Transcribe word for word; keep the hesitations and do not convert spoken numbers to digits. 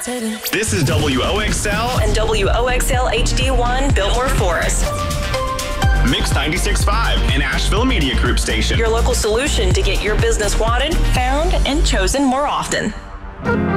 levitating. This is W O X L and W O X L H D one, Biltmore Forest. Mix ninety-six point five, an Asheville Media Group station. Your local solution to get your business wanted, found, and chosen more often.